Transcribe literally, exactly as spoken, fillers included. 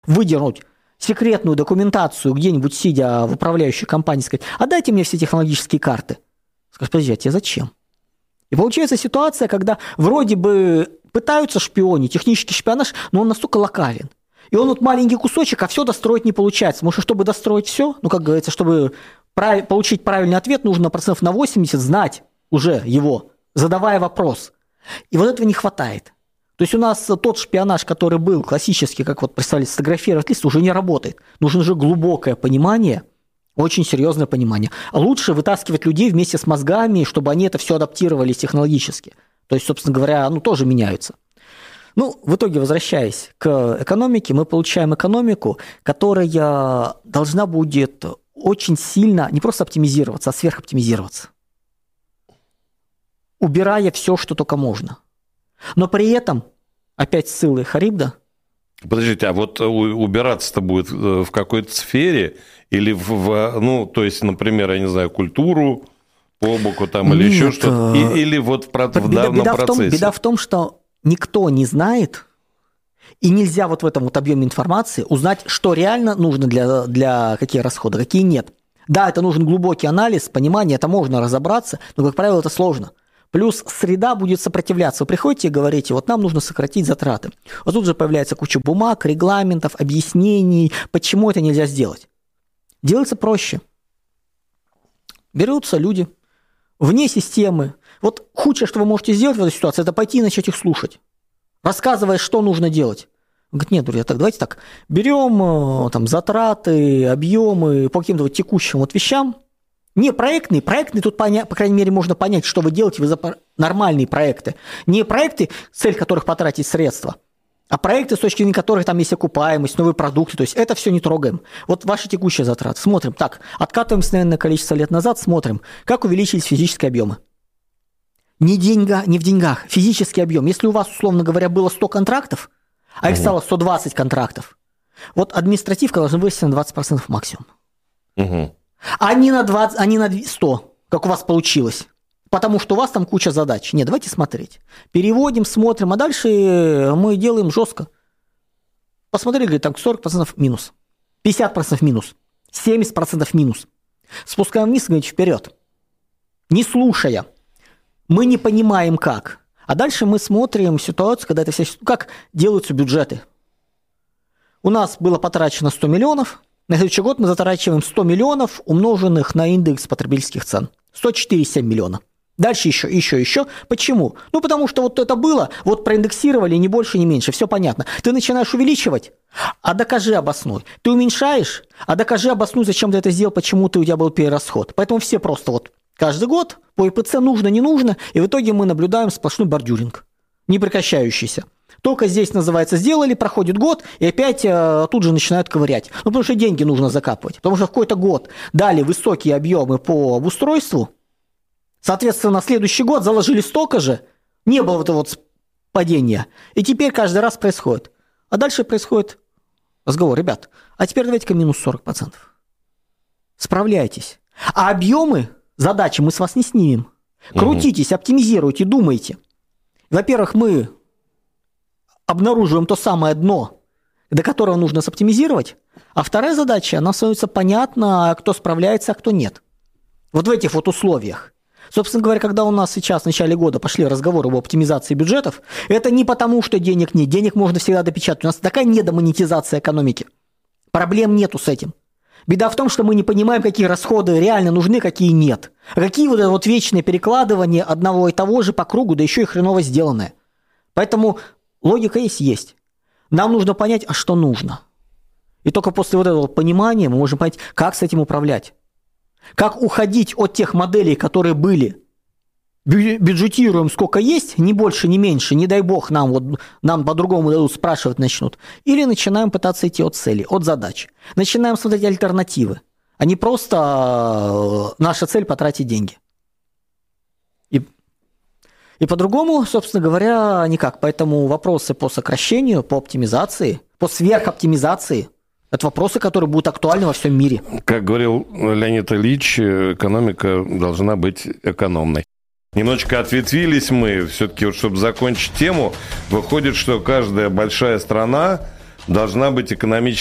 выдернуть секретную документацию где-нибудь, сидя в управляющей компании, сказать, а дайте мне все технологические карты. Скажешь, подожди, а тебе зачем? И получается ситуация, когда вроде бы пытаются шпионить, технический шпионаж, но он настолько локален. И он вот маленький кусочек, а все достроить не получается. Потому что, чтобы достроить все, ну, как говорится, чтобы прав... получить правильный ответ, нужно процентов на восемьдесят знать уже его, задавая вопрос. И вот этого не хватает. То есть у нас тот шпионаж, который был классический, как вот представили, сфотографировать лист, уже не работает. Нужно же глубокое понимание, очень серьезное понимание. А лучше вытаскивать людей вместе с мозгами, чтобы они это все адаптировали технологически. То есть, собственно говоря, ну, тоже меняются. Ну, в итоге, возвращаясь к экономике, мы получаем экономику, которая должна будет очень сильно не просто оптимизироваться, а сверхоптимизироваться. Убирая все, что только можно. Но при этом, опять ссылы Харибда. Подождите, а вот убираться-то будет в какой-то сфере или в, ну, то есть, например, я не знаю, культуру по боку там или Нет, еще что-то, или вот в, в беда, данном беда процессе? В том, беда в том, что никто не знает, и нельзя вот в этом вот объеме информации узнать, что реально нужно для, для какие расходы, какие нет. Да, это нужен глубокий анализ, понимание, это можно разобраться, но, как правило, это сложно. Плюс среда будет сопротивляться. Вы приходите и говорите, вот нам нужно сократить затраты. Вот тут же появляется куча бумаг, регламентов, объяснений, почему это нельзя сделать. Делается проще. Берутся люди вне системы. Вот худшее, что вы можете сделать в этой ситуации, это пойти и начать их слушать, рассказывая, что нужно делать. Он говорит, нет, друзья, так, давайте так, берем там, затраты, объемы по каким-то вот текущим вот вещам. Не проектные, проектные тут, поня- по крайней мере, можно понять, что вы делаете, вы за нормальные проекты. Не проекты, цель которых потратить средства, а проекты, с точки зрения которых там есть окупаемость, новые продукты, то есть это все не трогаем. Вот ваши текущие затраты. Смотрим, так, откатываемся, наверное, количество лет назад, смотрим, как увеличились физические объемы. Не, деньга, не в деньгах, физический объем. Если у вас, условно говоря, было сто контрактов, а их угу. стало сто двадцать контрактов, вот административка должна вырасти на двадцать процентов максимум. Угу. А не на двадцать, а не на сто, как у вас получилось. Потому что у вас там куча задач. Нет, давайте смотреть. Переводим, смотрим, а дальше мы делаем жестко. Посмотрели, говорит, там сорок процентов минус, пятьдесят процентов минус, семьдесят процентов минус. Спускаем вниз, говорит, вперед. Не слушая. Мы не понимаем, как. А дальше мы смотрим ситуацию, когда это все... Как делаются бюджеты. У нас было потрачено сто миллионов. На следующий год мы затрачиваем сто миллионов, умноженных на индекс потребительских цен. сто четыре целых семь десятых миллиона. Дальше еще, еще, еще. Почему? Ну, потому что вот это было, вот проиндексировали, ни больше, ни меньше. Все понятно. Ты начинаешь увеличивать, а докажи, обоснуй. Ты уменьшаешь, а докажи, обоснуй, зачем ты это сделал, почему ты, у тебя был перерасход. Поэтому все просто вот каждый год по ИПЦ нужно, не нужно, и в итоге мы наблюдаем сплошной бордюринг, непрекращающийся. Только здесь, называется, сделали, проходит год, и опять э, тут же начинают ковырять. Ну, потому что деньги нужно закапывать. Потому что в какой-то год дали высокие объемы по обустройству, соответственно, на следующий год заложили столько же, не было вот этого вот падения, и теперь каждый раз происходит. А дальше происходит разговор, ребят, а теперь давайте-ка минус сорок процентов. Справляйтесь. А объемы, задачи мы с вас не снимем. Крутитесь, оптимизируйте, думайте. Во-первых, мы обнаруживаем то самое дно, до которого нужно соптимизировать, а вторая задача, она становится понятна, кто справляется, а кто нет. Вот в этих вот условиях. Собственно говоря, когда у нас сейчас в начале года пошли разговоры об оптимизации бюджетов, это не потому, что денег нет, денег можно всегда допечатать. У нас такая недомонетизация экономики. Проблем нету с этим. Беда в том, что мы не понимаем, какие расходы реально нужны, какие нет. А какие вот это вот вечные перекладывания одного и того же по кругу, да еще и хреново сделанное. Поэтому логика есть, есть. Нам нужно понять, а что нужно. И только после вот этого понимания мы можем понять, как с этим управлять. Как уходить от тех моделей, которые были. Бюджетируем сколько есть, ни больше, ни меньше, не дай бог нам, вот, нам по-другому дадут, спрашивать начнут. Или начинаем пытаться идти от цели, от задач. Начинаем смотреть альтернативы, а не просто наша цель потратить деньги. И, и по-другому, собственно говоря, никак. Поэтому вопросы по сокращению, по оптимизации, по сверхоптимизации – это вопросы, которые будут актуальны во всем мире. Как говорил Леонид Ильич, экономика должна быть экономной. Немножечко ответвились мы. Все-таки, вот, чтобы закончить тему, выходит, что каждая большая страна Должна быть экономическая